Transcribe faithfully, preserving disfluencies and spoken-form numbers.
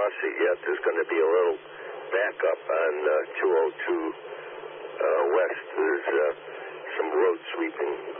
cross it yet. There's going to be a little backup on uh, two oh two uh, west. There's uh, some road sweeping